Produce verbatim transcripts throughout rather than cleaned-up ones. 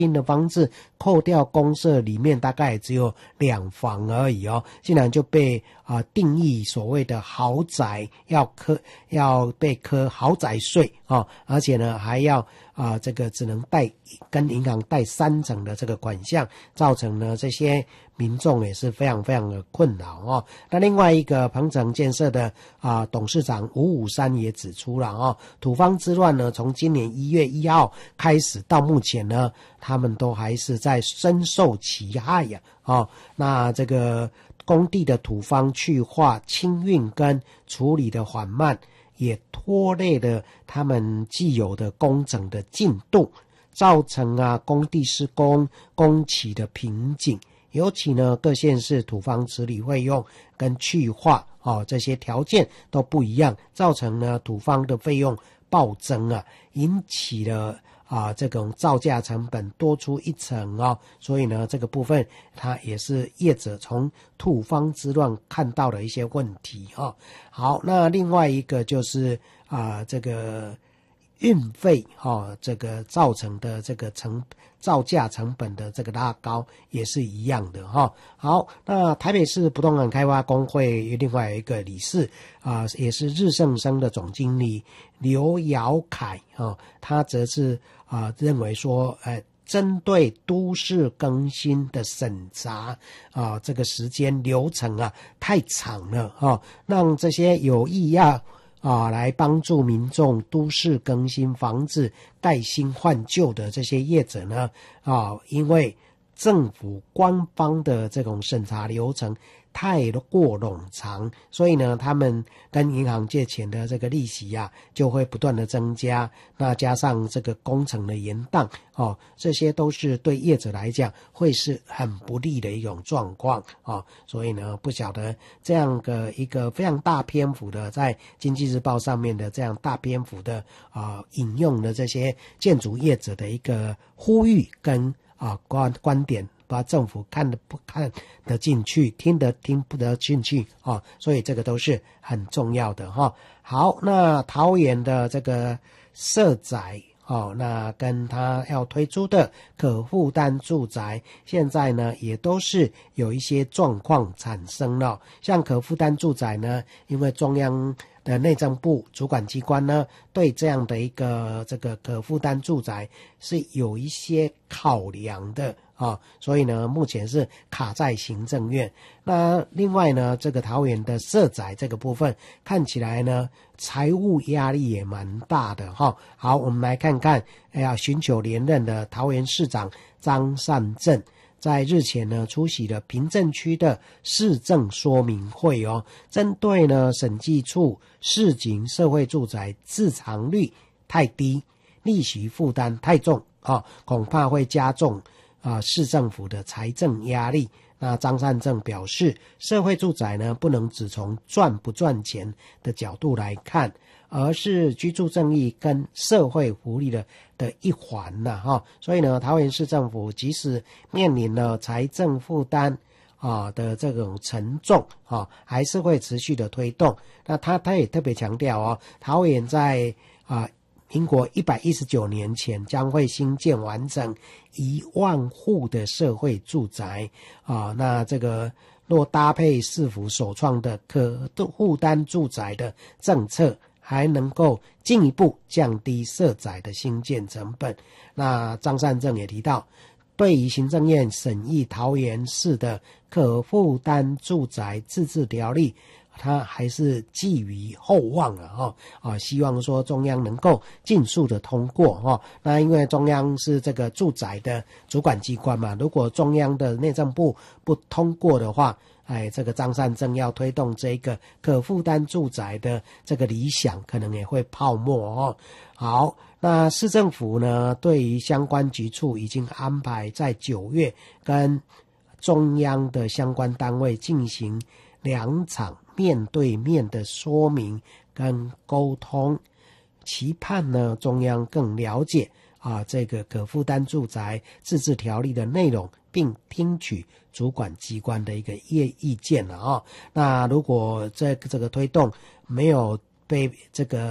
新的房子扣掉公社里面大概只有两房而已哦，竟然就被啊、呃、定义所谓的豪宅要科要被科豪宅税哦，而且呢还要啊、呃、这个只能贷跟银行贷三成的这个款项，造成呢这些民众也是非常非常的困扰哦。那另外一个鹏城建设的啊、呃、董事长吴武山也指出了哦，土方之乱呢从今年一月一号开始到目前呢，他们都还是在深受其害呀、啊！哦，那这个工地的土方去化、清运跟处理的缓慢，也拖累了他们既有的工程的进度，造成啊工地施工工期的瓶颈。尤其呢，各县市土方处理费用跟去化哦这些条件都不一样，造成呢土方的费用暴增啊，引起了啊这种造价成本多出一层哦，所以呢这个部分它也是业者从土方之乱看到的一些问题哦。好，那另外一个就是啊这个运费哦，这个造成的这个成造价成本的这个拉高也是一样的哈、哦。好，那台北市不动产开发公会另外一个理事啊、呃，也是日盛生的总经理刘尧凯啊、哦，他则是啊、呃、认为说，呃，针对都市更新的审查啊、呃，这个时间流程啊太长了哈、哦，让这些有意要啊，来帮助民众都市更新房子盖新换旧的这些业者呢，啊，因为政府官方的这种审查流程太过冗长，所以呢，他们跟银行借钱的这个利息啊，就会不断的增加。那加上这个工程的延宕，哦，这些都是对业者来讲会是很不利的一种状况哦。所以呢，不晓得这样的一个非常大篇幅的在经济日报上面的这样大篇幅的啊、呃、引用的这些建筑业者的一个呼吁跟啊观观点。把政府看得不看得进去，听得听不得进去啊、哦，所以这个都是很重要的哈、哦。好，那桃园的这个社宅哦，那跟他要推出的可负担住宅，现在呢也都是有一些状况产生了。像可负担住宅呢，因为中央的内政部主管机关呢，对这样的一个这个可负担住宅是有一些考量的啊、哦，所以呢，目前是卡在行政院。那另外呢，这个桃园的社宅这个部分看起来呢，财务压力也蛮大的哈、哦。好，我们来看看，哎呀，寻求连任的桃园市长张善政。在日前呢，出席了平镇区的市政说明会哦，针对呢审计处市井社会住宅自偿率太低，利息负担太重啊、哦，恐怕会加重啊、呃、市政府的财政压力。那张善政表示，社会住宅呢不能只从赚不赚钱的角度来看，而是居住正义跟社会福利的的一环呐、啊、哈。所以呢，桃园市政府即使面临了财政负担啊的这种沉重啊，还是会持续的推动。那他他也特别强调哦，桃园在啊民国一百一十九年前将会新建完成一万户的社会住宅啊，那这个若搭配市府首创的可负担住宅的政策，还能够进一步降低社宅的新建成本。那张善政也提到，对于行政院审议桃园市的可负担住宅自治条例，他还是寄予厚望啊，哈啊，希望说中央能够尽速的通过哈。那因为中央是这个住宅的主管机关嘛，如果中央的内政部不通过的话，哎，这个张善政要推动这个可负担住宅的这个理想，可能也会泡沫哦。好，那市政府呢，对于相关局处已经安排在九月跟中央的相关单位进行两场面对面的说明跟沟通，期盼呢中央更了解啊这个可负担住宅自治条例的内容，并听取主管机关的一个意意见了啊。那如果这个这个推动没有被这个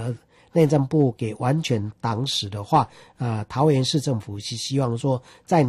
内政部给完全挡死的话，呃，桃园市政府是希望说在